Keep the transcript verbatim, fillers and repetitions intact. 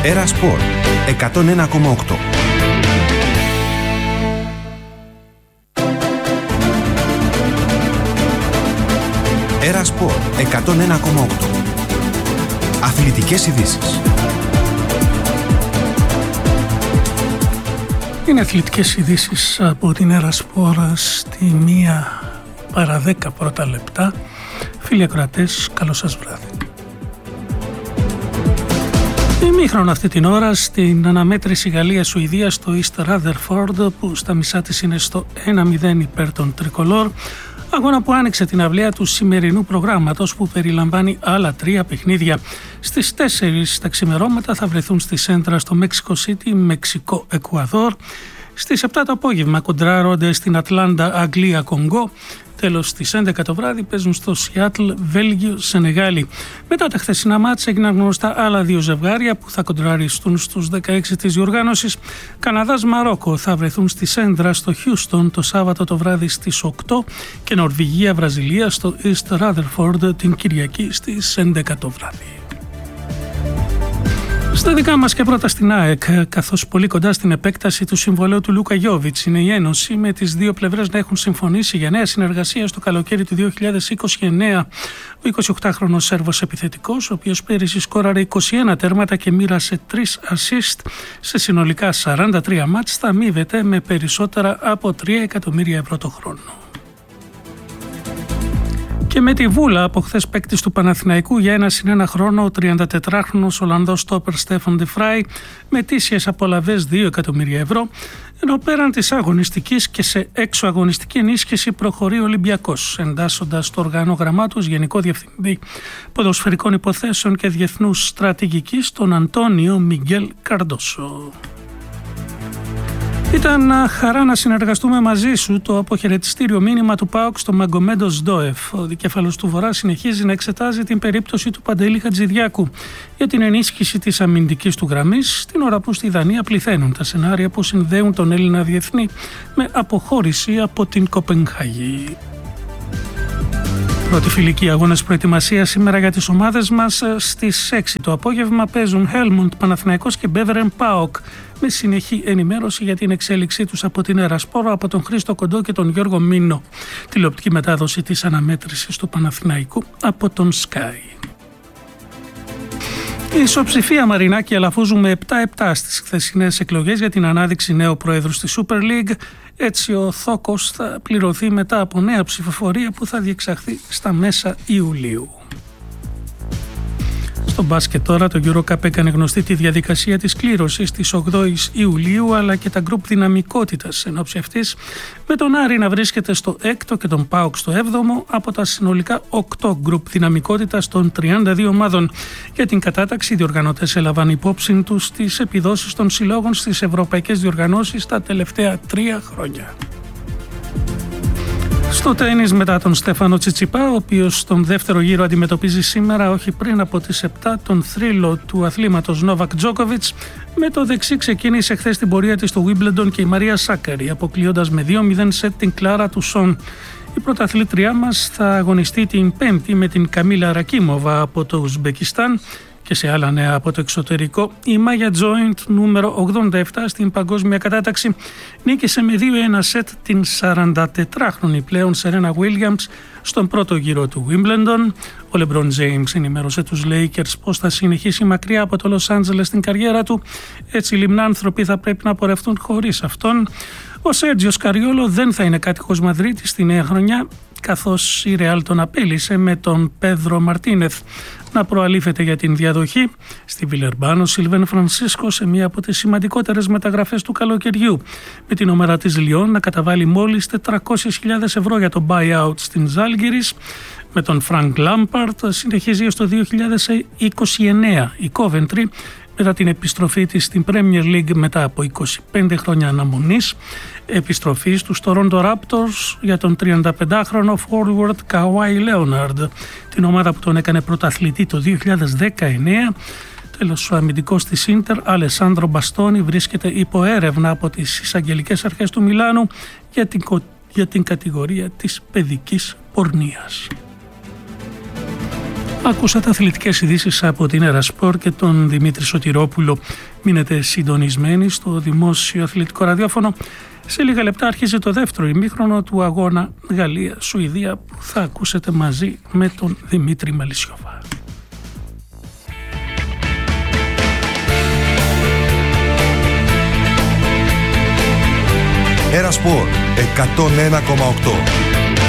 Έρα Σπορ εκατόν ένα κόμμα οκτώ. Έρα Σπορ εκατόν ένα κόμμα οκτώ. Αθλητικές ειδήσεις. Είναι αθλητικές ειδήσεις από την Έρα Σπορ στη μία παρά δέκα πρώτα λεπτά. Φίλοι ακροατές, καλό σας βράδυ. Ημίχρονο αυτή την ώρα στην αναμέτρηση Γαλλία-Σουηδία στο East Rutherford, που στα μισά της είναι στο ένα μηδέν υπέρ των Τρικολόρ. Αγώνα που άνοιξε την αυλαία του σημερινού προγράμματος, που περιλαμβάνει άλλα τρία παιχνίδια. Στις τέσσερις τα ξημερώματα θα βρεθούν στη Σέντρα στο Mexico City, Μεξικό Εκουαδόρ. Στις επτά το απόγευμα κοντράρονται στην Ατλάντα, Αγγλία, Κονγκό. Τέλος, στις έντεκα το βράδυ παίζουν στο Σιάτλ, Βέλγιο, Σενεγάλη. Μετά τα χθεσινά μάτσα έγιναν γνωστά άλλα δύο ζευγάρια που θα κοντραριστούν στους δεκαέξι της διοργάνωσης. Καναδάς, Μαρόκο θα βρεθούν στη Σέντρα στο Χιούστον το Σάββατο το βράδυ στις οκτώ και Νορβηγία, Βραζιλία στο East Rutherford την Κυριακή στις έντεκα το βράδυ. Στα δικά μας και πρώτα στην ΑΕΚ, καθώς πολύ κοντά στην επέκταση του συμβολαίου του Λούκα Γιόβιτς είναι η Ένωση, με τις δύο πλευρές να έχουν συμφωνήσει για νέα συνεργασία στο καλοκαίρι του δύο χιλιάδες είκοσι εννέα. Ο εικοσιοκτάχρονος Σέρβος επιθετικός, ο οποίος πέρυσι σκόραρε είκοσι ένα τέρματα και μοίρασε τρία ασίστ σε συνολικά σαράντα τρία μάτς, θα αμείβεται με περισσότερα από τρία εκατομμύρια ευρώ το χρόνο. Και με τη βούλα από χθες παίκτης του Παναθηναϊκού για ένα συν ένα χρόνο, ο τριαντατετράχρονος Ολλανδός στόπερ Στέφαν ντε Φράι με τήσιες απολαβές δύο εκατομμύρια ευρώ, ενώ πέραν της αγωνιστικής και σε έξω αγωνιστική ενίσχυση προχωρεί ο Ολυμπιακός, εντάσσοντας στο οργανόγραμμά του Γενικό Διευθυντή Ποδοσφαιρικών Υποθέσεων και Διεθνούς Στρατηγικής τον Αντώνιο Μιγγέλ Καρντόσο. Ήταν χαρά να συνεργαστούμε μαζί σου, το αποχαιρετιστήριο μήνυμα του ΠΑΟΚ στο Μαγκομέντο Σντόεφ. Ο δικέφαλος του Βορρά συνεχίζει να εξετάζει την περίπτωση του Παντελή Χατζηδιάκου για την ενίσχυση της αμυντικής του γραμμής, την ώρα που στη Δανία πληθαίνουν τα σενάρια που συνδέουν τον Έλληνα διεθνή με αποχώρηση από την Κοπενχάγη. Πρώτη φιλική αγώνες προετοιμασίας σήμερα για τις ομάδες μας. Στις έξι το απόγευμα παίζουν Helmond Παναθηναϊκός και Beveren ΠΑΟΚ, με συνεχή ενημέρωση για την εξέλιξή τους από την Έρα Σπορ, από τον Χρήστο Κοντό και τον Γιώργο Μίνο. Τηλεοπτική μετάδοση της αναμέτρησης του Παναθηναϊκού από τον Sky. Η ισοψηφία Μαρινάκη αλαφούζουν με επτά επτά στις χθεσινές εκλογές για την ανάδειξη νέου πρόεδρου στη Super League. Έτσι ο Θόκος θα πληρωθεί μετά από νέα ψηφοφορία που θα διεξαχθεί στα μέσα Ιουλίου. Στο μπάσκετ τώρα, το EuroCup έκανε γνωστή τη διαδικασία της κλήρωσης της ογδόης Ιουλίου, αλλά και τα γκρουπ δυναμικότητας εν ώψη αυτής, με τον Άρη να βρίσκεται στο έκτο και τον ΠΑΟΚ στο έβδομο από τα συνολικά οκτώ γκρουπ δυναμικότητας των τριάντα δύο ομάδων. Για την κατάταξη, οι διοργανωτές έλαβαν υπόψη τους τις επιδόσεις των συλλόγων στις ευρωπαϊκές διοργανώσεις τα τελευταία τρία χρόνια. Στο τένις, μετά τον Στέφανο Τσιτσιπά, ο οποίος στον δεύτερο γύρο αντιμετωπίζει σήμερα, όχι πριν από τις επτά, τον θρύλο του αθλήματος Νόβακ Τζόκοβιτς, με το δεξί ξεκίνησε χθες την πορεία της στο Wimbledon και η Μαρία Σάκαρη, αποκλείοντας με δύο μηδέν σετ την Κλάρα Τουσόν. Η πρωταθλήτριά μας θα αγωνιστεί την Πέμπτη με την Καμίλα Ρακίμοβα από το Ουσμπεκιστάν. Και σε άλλα νέα από το εξωτερικό, η Μάγια Τζόιντ νούμερο ογδόντα επτά στην παγκόσμια κατάταξη νίκησε με δύο ένα σετ την σαραντατετράχρονη πλέον Σερένα Βίλιαμς στον πρώτο γύρο του Wimbledon. Ο Λεμπρόν Τζέιμς ενημέρωσε τους Lakers πως θα συνεχίσει μακριά από το Λος Άντζελες στην καριέρα του. Έτσι οι λιμνάνθρωποι θα πρέπει να πορευτούν χωρίς αυτόν. Ο Σέρτζιο Καριόλο δεν θα είναι κάτοικος Μαδρίτης στη νέα χρονιά, καθώς η Ρεάλ τον απέλησε με τον Πέδρο Μαρτίνεθ να προαλήφεται για την διαδοχή. Στη Βιλερμπάνο, Σιλβέν Φρανσίσκο σε μία από τις σημαντικότερες μεταγραφές του καλοκαιριού, με την ομάδα της Λιόν να καταβάλει μόλις τετρακόσιες χιλιάδες ευρώ για το buyout στην Ζάλγκιρις. Με τον Φρανκ Λάμπαρτ συνεχίζει ως το δύο χιλιάδες είκοσι εννέα η Coventry, μετά την επιστροφή της στην Premier League μετά από είκοσι πέντε χρόνια αναμονής, επιστροφή στους Toronto Raptors για τον τριανταπεντάχρονο forward Kawhi Leonard, την ομάδα που τον έκανε πρωταθλητή το δύο χιλιάδες δεκαεννέα. Τέλος, ο αμυντικός της Ίντερ, Αλεσάνδρο Μπαστόνι, βρίσκεται υπό έρευνα από τις εισαγγελικές αρχές του Μιλάνου για την, για την κατηγορία της παιδικής πορνείας. Ακούσατε αθλητικές ειδήσεις από την Ερασπορ και τον Δημήτρη Σωτηρόπουλο. Μείνετε συντονισμένοι στο δημόσιο αθλητικό ραδιόφωνο. Σε λίγα λεπτά αρχίζει το δεύτερο ημίχρονο του αγώνα Γαλλία-Σουηδία που θα ακούσετε μαζί με τον Δημήτρη Μαλισιόβα. Ερασπορ εκατόν ένα κόμμα οκτώ.